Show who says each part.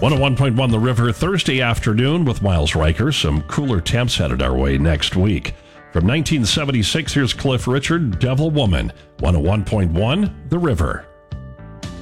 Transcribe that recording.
Speaker 1: 101.1 The River Thursday afternoon with Miles Riker. Some cooler temps headed our way next week. From 1976, here's Cliff Richard, Devil Woman. 101.1 The River.